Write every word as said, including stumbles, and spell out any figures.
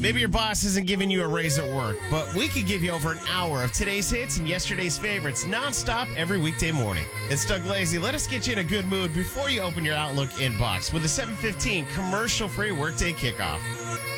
Maybe your boss isn't giving you a raise at work, but we could give you over an hour of today's hits and yesterday's favorites nonstop every weekday morning. It's Doug Lazy. Let us get you in a good mood before you open your Outlook inbox with a seven fifteen commercial-free workday kickoff.